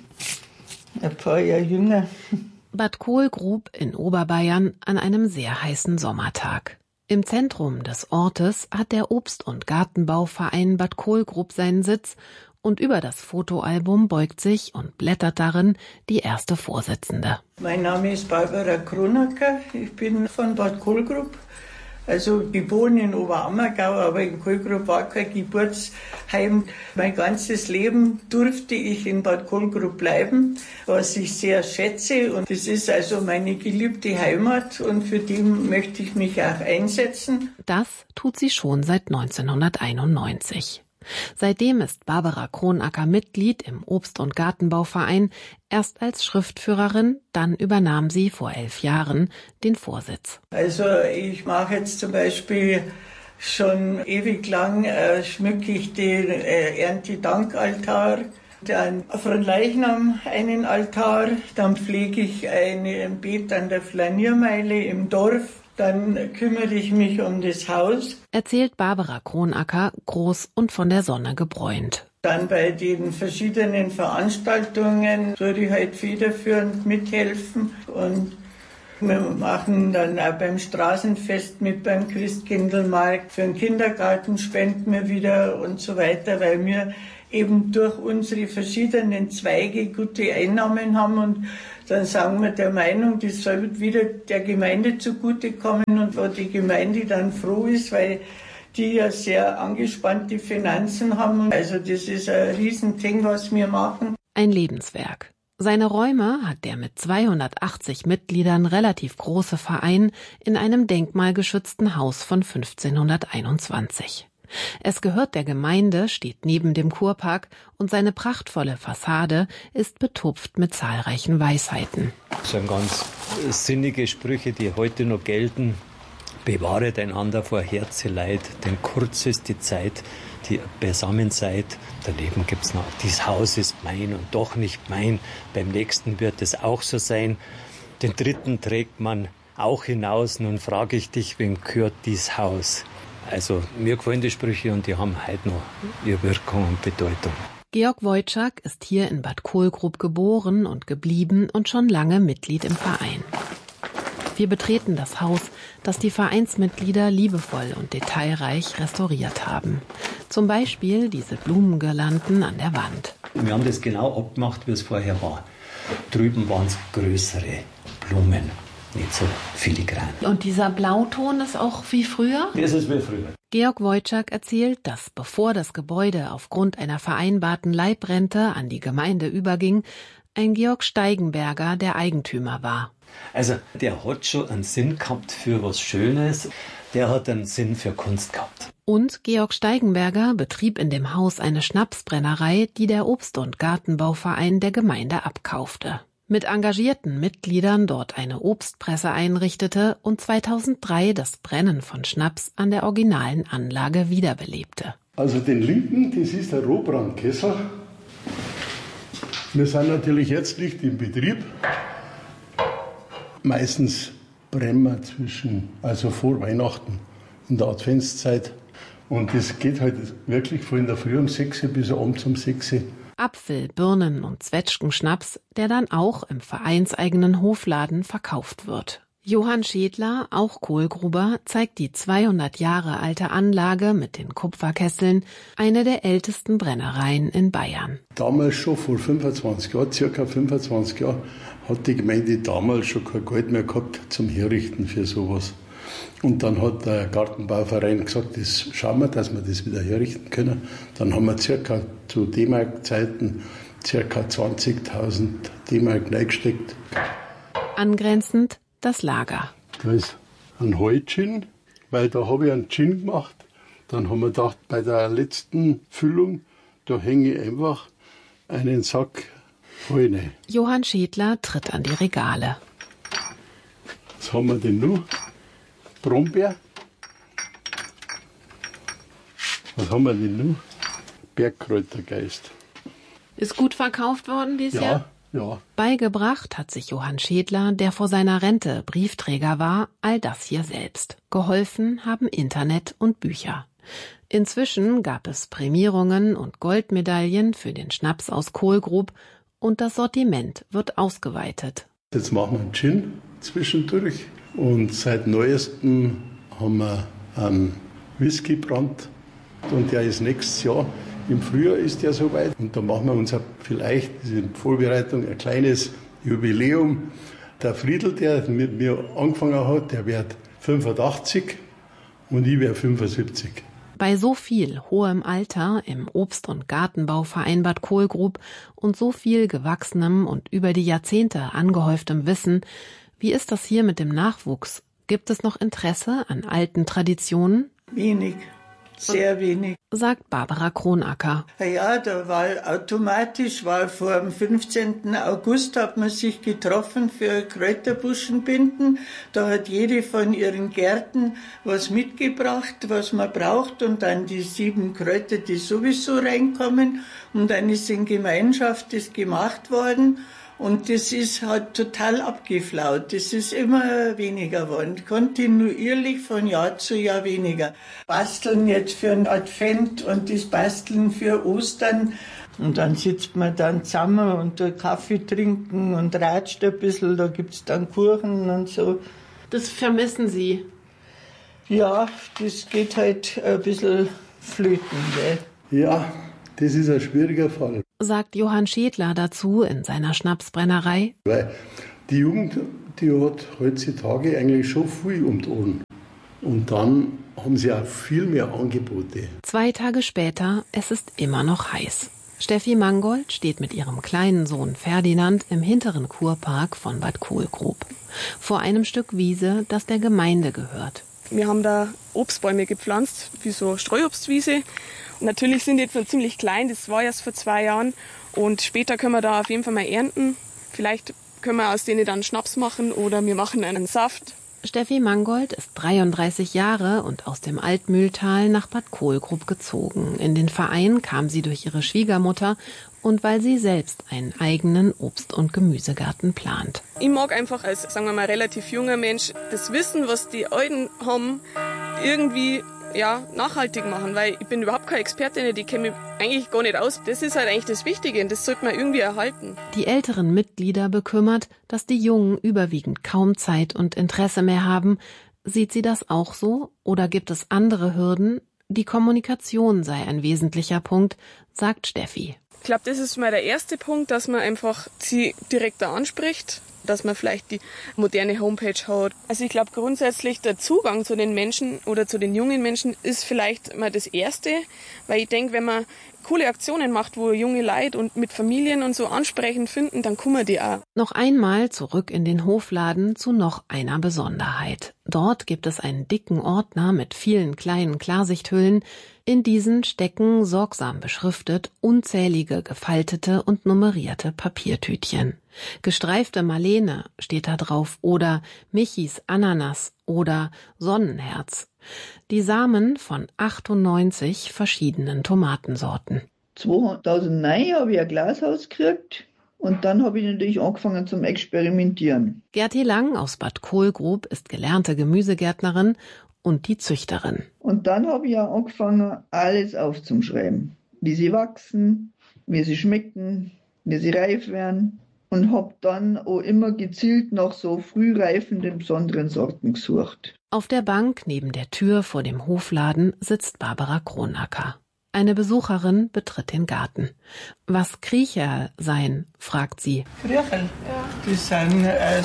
ein paar Jahre jünger. Bad Kohlgrub in Oberbayern an einem sehr heißen Sommertag. Im Zentrum des Ortes hat der Obst- und Gartenbauverein Bad Kohlgrub seinen Sitz und über das Fotoalbum beugt sich und blättert darin die erste Vorsitzende. Mein Name ist Barbara Kronacker, ich bin von Bad Kohlgrub. Also geboren in Oberammergau, aber in Kohlgrub war kein Geburtsheim. Mein ganzes Leben durfte ich in Bad Kohlgrub bleiben, was ich sehr schätze. Und das ist also meine geliebte Heimat und für die möchte ich mich auch einsetzen. Das tut sie schon seit 1991. Seitdem ist Barbara Kronacker Mitglied im Obst- und Gartenbauverein, erst als Schriftführerin, dann übernahm sie vor 11 Jahren den Vorsitz. Also ich mache jetzt zum Beispiel schon ewig lang, schmücke ich den Erntedankaltar, dann von Leichnam einen Altar, dann pflege ich ein Beet an der Flaniermeile im Dorf. Dann kümmere ich mich um das Haus. Erzählt Barbara Kronacker, groß und von der Sonne gebräunt. Dann bei den verschiedenen Veranstaltungen würde ich halt federführend mithelfen. Und wir machen dann auch beim Straßenfest mit, beim Christkindlmarkt. Für den Kindergarten spenden wir wieder und so weiter, weil wir eben durch unsere verschiedenen Zweige gute Einnahmen haben und dann sagen wir der Meinung, das soll wieder der Gemeinde zugutekommen und wo die Gemeinde dann froh ist, weil die ja sehr angespannte Finanzen haben. Also das ist ein Riesending, was wir machen. Ein Lebenswerk. Seine Räume hat der mit 280 Mitgliedern relativ große Verein in einem denkmalgeschützten Haus von 1521. Es gehört der Gemeinde, steht neben dem Kurpark und seine prachtvolle Fassade ist betupft mit zahlreichen Weisheiten. Das sind ganz sinnige Sprüche, die heute noch gelten. Bewahret einander vor Herzeleid, denn kurz ist die Zeit, die ihr beisammen seid. Daneben gibt's noch, dies Haus ist mein und doch nicht mein. Beim nächsten wird es auch so sein. Den dritten trägt man auch hinaus. Nun frage ich dich, wem gehört dies Haus? Also mir gefallen die Sprüche und die haben heute noch ihre Wirkung und Bedeutung. Georg Wojczak ist hier in Bad Kohlgrub geboren und geblieben und schon lange Mitglied im Verein. Wir betreten das Haus, das die Vereinsmitglieder liebevoll und detailreich restauriert haben. Zum Beispiel diese Blumengirlanden an der Wand. Wir haben das genau abgemacht, wie es vorher war. Drüben waren es größere Blumen, nicht so filigran. Und dieser Blauton ist auch wie früher? Das ist wie früher. Georg Wojczak erzählt, dass bevor das Gebäude aufgrund einer vereinbarten Leibrente an die Gemeinde überging, ein Georg Steigenberger der Eigentümer war. Also der hat schon einen Sinn gehabt für was Schönes, der hat einen Sinn für Kunst gehabt. Und Georg Steigenberger betrieb in dem Haus eine Schnapsbrennerei, die der Obst- und Gartenbauverein der Gemeinde abkaufte. Mit engagierten Mitgliedern dort eine Obstpresse einrichtete und 2003 das Brennen von Schnaps an der originalen Anlage wiederbelebte. Also den linken, das ist der Rohbrandkessel. Wir sind natürlich jetzt nicht im Betrieb. Meistens brennen wir also vor Weihnachten in der Adventszeit. Und das geht halt wirklich von in der Früh um 6 bis abends um 6. Apfel-, Birnen- und Zwetschgenschnaps, der dann auch im vereinseigenen Hofladen verkauft wird. Johann Schädler, auch Kohlgruber, zeigt die 200 Jahre alte Anlage mit den Kupferkesseln, eine der ältesten Brennereien in Bayern. Damals schon, vor 25 Jahren, circa 25 Jahren, hat die Gemeinde damals schon kein Geld mehr gehabt zum Herrichten für sowas. Und dann hat der Gartenbauverein gesagt, das schauen wir, dass wir das wieder herrichten können. Dann haben wir circa zu D-Mark-Zeiten circa 20.000 D-Mark reingesteckt. Angrenzend das Lager. Da ist ein Heu-Gin, weil da habe ich einen Gin gemacht. Dann haben wir gedacht, bei der letzten Füllung, da hänge ich einfach einen Sack Heu rein. Johann Schädler tritt an die Regale. Was haben wir denn noch? Brombeer. Was haben wir denn noch? Bergkräutergeist. Ist gut verkauft worden dieses Jahr? Ja. Beigebracht hat sich Johann Schädler, der vor seiner Rente Briefträger war, all das hier selbst. Geholfen haben Internet und Bücher. Inzwischen gab es Prämierungen und Goldmedaillen für den Schnaps aus Kohlgrub und das Sortiment wird ausgeweitet. Jetzt machen wir einen Gin zwischendurch und seit Neuestem haben wir einen Whiskybrand und der ist nächstes Jahr. Im Frühjahr ist der soweit und da machen wir uns vielleicht in Vorbereitung ein kleines Jubiläum. Der Friedl, der mit mir angefangen hat, der wird 85 und ich werde 75. Bei so viel hohem Alter im Obst- und Gartenbauverein Bad Kohlgrub und so viel gewachsenem und über die Jahrzehnte angehäuftem Wissen, wie ist das hier mit dem Nachwuchs? Gibt es noch Interesse an alten Traditionen? Wenig. Sehr wenig. Sagt Barbara Kronacker. Ja, da war automatisch, vor dem 15. August hat man sich getroffen für Kräuterbuschenbinden. Da hat jede von ihren Gärten was mitgebracht, was man braucht und dann die 7 Kräuter, die sowieso reinkommen und dann ist in Gemeinschaft das gemacht worden. Und das ist halt total abgeflaut. Das ist immer weniger geworden. Kontinuierlich von Jahr zu Jahr weniger. Basteln jetzt für einen Advent und das Basteln für Ostern. Und dann sitzt man dann zusammen und Kaffee trinken und ratscht ein bisschen. Da gibt's dann Kuchen und so. Das vermissen Sie? Ja, das geht halt ein bisschen flöten, gell? Ja, das ist ein schwieriger Fall. Sagt Johann Schädler dazu in seiner Schnapsbrennerei. Weil die Jugend, die hat heutzutage eigentlich schon viel um die Ohren. Und dann haben sie auch viel mehr Angebote. 2 Tage später, es ist immer noch heiß. Steffi Mangold steht mit ihrem kleinen Sohn Ferdinand im hinteren Kurpark von Bad Kohlgrub. Vor einem Stück Wiese, das der Gemeinde gehört. Wir haben da Obstbäume gepflanzt, wie so Streuobstwiese. Natürlich sind die jetzt noch ziemlich klein, das war erst vor 2 Jahren. Und später können wir da auf jeden Fall mal ernten. Vielleicht können wir aus denen dann Schnaps machen oder wir machen einen Saft. Steffi Mangold ist 33 Jahre und aus dem Altmühltal nach Bad Kohlgrub gezogen. In den Verein kam sie durch ihre Schwiegermutter und weil sie selbst einen eigenen Obst- und Gemüsegarten plant. Ich mag einfach als, sagen wir mal, relativ junger Mensch das Wissen, was die Alten haben, irgendwie nachhaltig machen, weil ich bin überhaupt keine Expertin, die kenne mich eigentlich gar nicht aus. Das ist halt eigentlich das Wichtige und das sollte man irgendwie erhalten. Die älteren Mitglieder bekümmert, dass die Jungen überwiegend kaum Zeit und Interesse mehr haben. Sieht sie das auch so oder gibt es andere Hürden? Die Kommunikation sei ein wesentlicher Punkt, sagt Steffi. Ich glaube, das ist mal der erste Punkt, dass man einfach sie direkt da anspricht, dass man vielleicht die moderne Homepage hat. Also ich glaube grundsätzlich der Zugang zu den Menschen oder zu den jungen Menschen ist vielleicht mal das Erste, weil ich denke, wenn man coole Aktionen macht, wo junge Leute und mit Familien und so ansprechend finden, dann kommen die auch. Noch einmal zurück in den Hofladen zu noch einer Besonderheit. Dort gibt es einen dicken Ordner mit vielen kleinen Klarsichthüllen. In diesen stecken, sorgsam beschriftet, unzählige gefaltete und nummerierte Papiertütchen. Gestreifte Marlene steht da drauf oder Michis Ananas oder Sonnenherz. Die Samen von 98 verschiedenen Tomatensorten. 2009 habe ich ein Glashaus gekriegt und dann habe ich natürlich angefangen zum Experimentieren. Gerti Lang aus Bad Kohlgrub ist gelernte Gemüsegärtnerin und die Züchterin. Und dann habe ich auch angefangen, alles aufzuschreiben. Wie sie wachsen, wie sie schmecken, wie sie reif werden. Und habe dann auch immer gezielt nach so frühreifenden besonderen Sorten gesucht. Auf der Bank neben der Tür vor dem Hofladen sitzt Barbara Kronacker. Eine Besucherin betritt den Garten. Was Kriecherl seien, fragt sie. Kriecherl? Ja. Das sind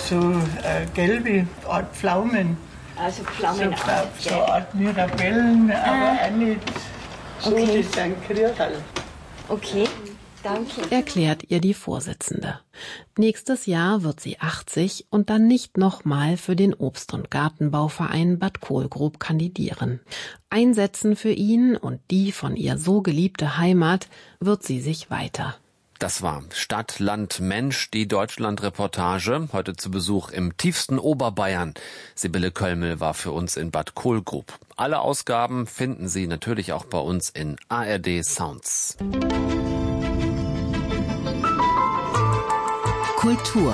gelbe Art Pflaumen. Also Pflaumen so Art Mirabellen, aber auch nicht so, okay. Das sind Kriecherl. Okay. Danke. Erklärt ihr die Vorsitzende. Nächstes Jahr wird sie 80 und dann nicht nochmal für den Obst- und Gartenbauverein Bad Kohlgrub kandidieren. Einsetzen für ihn und die von ihr so geliebte Heimat wird sie sich weiter. Das war Stadt, Land, Mensch, die Deutschland-Reportage. Heute zu Besuch im tiefsten Oberbayern. Sibylle Köllmel war für uns in Bad Kohlgrub. Alle Ausgaben finden Sie natürlich auch bei uns in ARD Sounds. Kultur.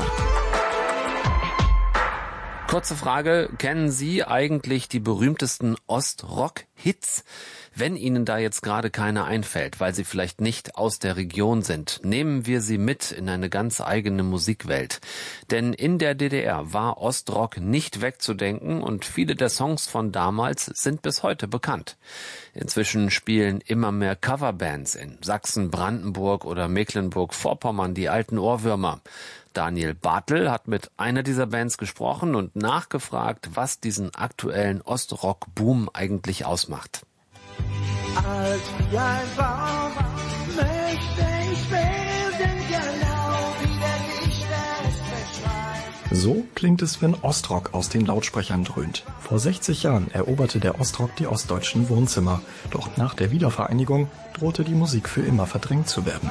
Kurze Frage, kennen Sie eigentlich die berühmtesten Ostrock-Hits? Wenn Ihnen da jetzt gerade keiner einfällt, weil Sie vielleicht nicht aus der Region sind, nehmen wir Sie mit in eine ganz eigene Musikwelt. Denn in der DDR war Ostrock nicht wegzudenken und viele der Songs von damals sind bis heute bekannt. Inzwischen spielen immer mehr Coverbands in Sachsen, Brandenburg oder Mecklenburg-Vorpommern die alten Ohrwürmer. Daniel Bartel hat mit einer dieser Bands gesprochen und nachgefragt, was diesen aktuellen Ostrock-Boom eigentlich ausmacht. Als wie ein Baum möchte ich werden, genau wie der Dichter es beschreibt. So klingt es, wenn Ostrock aus den Lautsprechern dröhnt. Vor 60 Jahren eroberte der Ostrock die ostdeutschen Wohnzimmer. Doch nach der Wiedervereinigung drohte die Musik für immer verdrängt zu werden.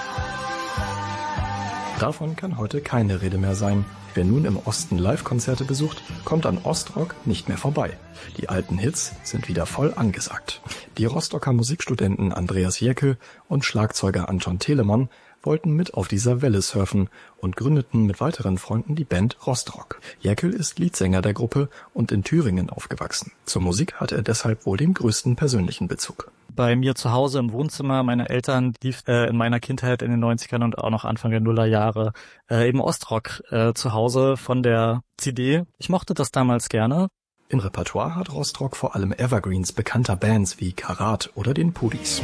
Davon kann heute keine Rede mehr sein. Wer nun im Osten Live-Konzerte besucht, kommt an Ostrock nicht mehr vorbei. Die alten Hits sind wieder voll angesagt. Die Rostocker Musikstudenten Andreas Jäckel und Schlagzeuger Anton Telemann wollten mit auf dieser Welle surfen und gründeten mit weiteren Freunden die Band Rostrock. Jäckel ist Leadsänger der Gruppe und in Thüringen aufgewachsen. Zur Musik hatte er deshalb wohl den größten persönlichen Bezug. Bei mir zu Hause im Wohnzimmer meiner Eltern lief in meiner Kindheit in den 90ern und auch noch Anfang der Nullerjahre eben Ostrock zu Hause von der CD. Ich mochte das damals gerne. Im Repertoire hat Rostrock vor allem Evergreens bekannter Bands wie Karat oder den Pudis.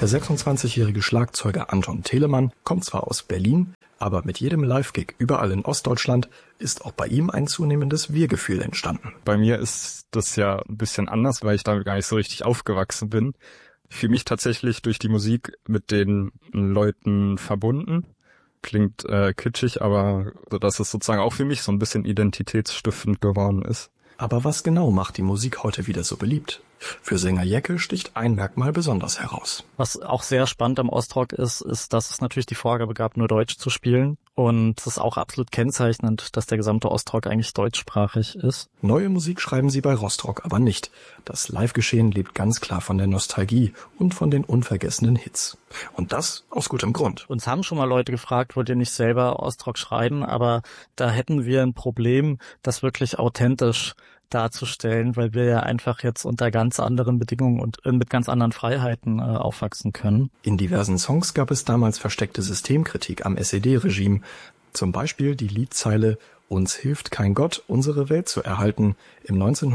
Der 26-jährige Schlagzeuger Anton Telemann kommt zwar aus Berlin, aber mit jedem Live-Gig überall in Ostdeutschland ist auch bei ihm ein zunehmendes Wir-Gefühl entstanden. Bei mir ist das ja ein bisschen anders, weil ich damit gar nicht so richtig aufgewachsen bin. Ich fühle mich tatsächlich durch die Musik mit den Leuten verbunden. Klingt kitschig, aber so, dass es sozusagen auch für mich so ein bisschen identitätsstiftend geworden ist. Aber was genau macht die Musik heute wieder so beliebt? Für Sänger Jecke sticht ein Merkmal besonders heraus. Was auch sehr spannend am Ostrock ist, dass es natürlich die Vorgabe gab, nur Deutsch zu spielen. Und es ist auch absolut kennzeichnend, dass der gesamte Ostrock eigentlich deutschsprachig ist. Neue Musik schreiben sie bei Rostrock aber nicht. Das Live-Geschehen lebt ganz klar von der Nostalgie und von den unvergessenen Hits. Und das aus gutem Grund. Uns haben schon mal Leute gefragt, wollt ihr nicht selber Ostrock schreiben? Aber da hätten wir ein Problem, das wirklich authentisch darzustellen, weil wir ja einfach jetzt unter ganz anderen Bedingungen und mit ganz anderen Freiheiten aufwachsen können. In diversen Songs gab es damals versteckte Systemkritik am SED-Regime. Zum Beispiel die Liedzeile »Uns hilft kein Gott, unsere Welt zu erhalten« im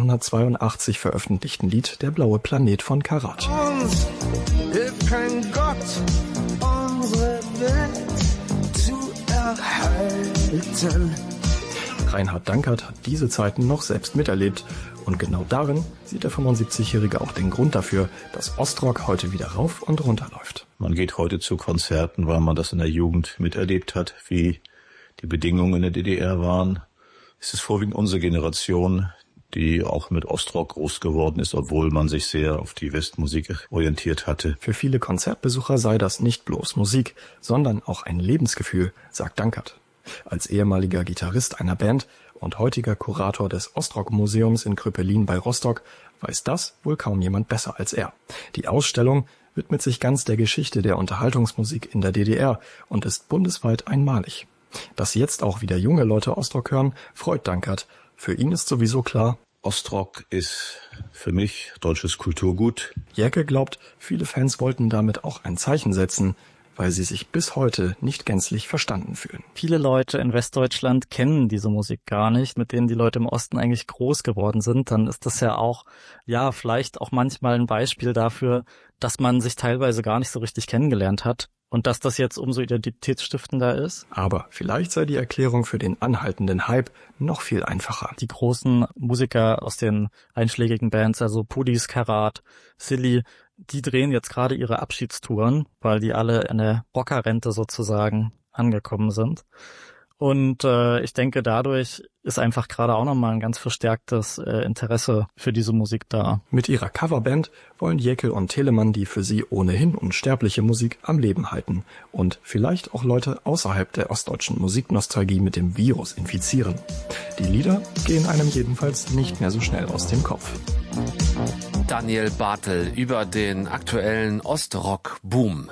1982 veröffentlichten Lied »Der blaue Planet« von Karat. Uns hilft kein Gott, unsere Welt zu erhalten. Reinhard Dankert hat diese Zeiten noch selbst miterlebt. Und genau darin sieht der 75-Jährige auch den Grund dafür, dass Ostrock heute wieder rauf und runter läuft. Man geht heute zu Konzerten, weil man das in der Jugend miterlebt hat, wie die Bedingungen in der DDR waren. Es ist vorwiegend unsere Generation, die auch mit Ostrock groß geworden ist, obwohl man sich sehr auf die Westmusik orientiert hatte. Für viele Konzertbesucher sei das nicht bloß Musik, sondern auch ein Lebensgefühl, sagt Dankert. Als ehemaliger Gitarrist einer Band und heutiger Kurator des Ostrock-Museums in Kröpelin bei Rostock weiß das wohl kaum jemand besser als er. Die Ausstellung widmet sich ganz der Geschichte der Unterhaltungsmusik in der DDR und ist bundesweit einmalig. Dass jetzt auch wieder junge Leute Ostrock hören, freut Dankert. Für ihn ist sowieso klar, Ostrock ist für mich deutsches Kulturgut. Jecke glaubt, viele Fans wollten damit auch ein Zeichen setzen, weil sie sich bis heute nicht gänzlich verstanden fühlen. Viele Leute in Westdeutschland kennen diese Musik gar nicht, mit denen die Leute im Osten eigentlich groß geworden sind. Dann ist das ja auch, ja, vielleicht auch manchmal ein Beispiel dafür, dass man sich teilweise gar nicht so richtig kennengelernt hat und dass das jetzt umso identitätsstiftender ist. Aber vielleicht sei die Erklärung für den anhaltenden Hype noch viel einfacher. Die großen Musiker aus den einschlägigen Bands, also Pudis, Karat, Silly, die drehen jetzt gerade ihre Abschiedstouren, weil die alle in der Rockerrente sozusagen angekommen sind. Und ich denke, dadurch ist einfach gerade auch nochmal ein ganz verstärktes Interesse für diese Musik da. Mit ihrer Coverband wollen Jeckel und Telemann die für sie ohnehin unsterbliche Musik am Leben halten und vielleicht auch Leute außerhalb der ostdeutschen Musiknostalgie mit dem Virus infizieren. Die Lieder gehen einem jedenfalls nicht mehr so schnell aus dem Kopf. Daniel Bartel über den aktuellen Ostrock-Boom.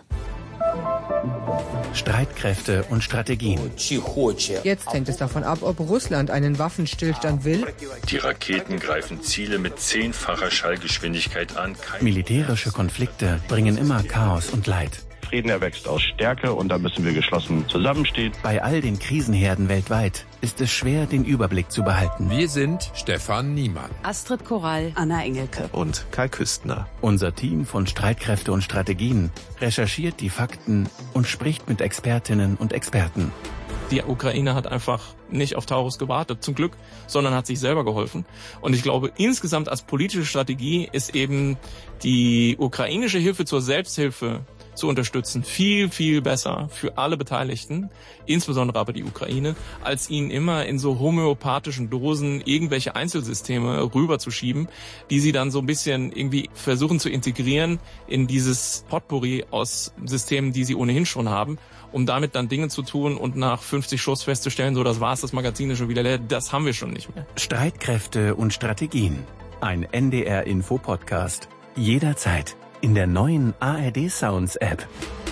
Streitkräfte und Strategien. Jetzt hängt es davon ab, ob Russland einen Waffenstillstand will. Die Raketen greifen Ziele mit 10-facher Schallgeschwindigkeit an. Militärische Konflikte bringen immer Chaos und Leid. Frieden erwächst aus Stärke und da müssen wir geschlossen zusammenstehen. Bei all den Krisenherden weltweit ist es schwer, den Überblick zu behalten. Wir sind Stefan Niemann, Astrid Korall, Anna Engelke und Kai Küstner. Unser Team von Streitkräfte und Strategien recherchiert die Fakten und spricht mit Expertinnen und Experten. Die Ukraine hat einfach nicht auf Taurus gewartet, zum Glück, sondern hat sich selber geholfen. Und ich glaube, insgesamt als politische Strategie ist eben die ukrainische Hilfe zur Selbsthilfe zu unterstützen viel, viel besser für alle Beteiligten, insbesondere aber die Ukraine, als ihnen immer in so homöopathischen Dosen irgendwelche Einzelsysteme rüberzuschieben, die sie dann so ein bisschen irgendwie versuchen zu integrieren in dieses Potpourri aus Systemen, die sie ohnehin schon haben, um damit dann Dinge zu tun und nach 50 Schuss festzustellen, so das war's, das Magazin ist schon wieder leer, das haben wir schon nicht mehr. Streitkräfte und Strategien. Ein NDR-Info-Podcast. Jederzeit in der neuen ARD Sounds App.